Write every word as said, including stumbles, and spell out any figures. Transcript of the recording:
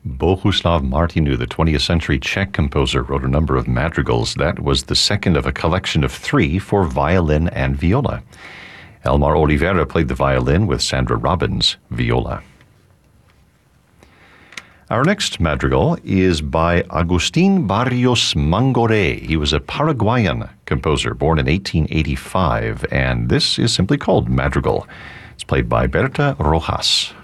Bohuslav Martinu, the twentieth century Czech composer, wrote a number of madrigals. That was the second of a collection of three for violin and viola. Elmar Oliveira played the violin with Sandra Robbins, viola. Our next madrigal is by Agustin Barrios Mangoré. He was a Paraguayan composer born in eighteen eighty-five, and this is simply called Madrigal. It's played by Berta Rojas.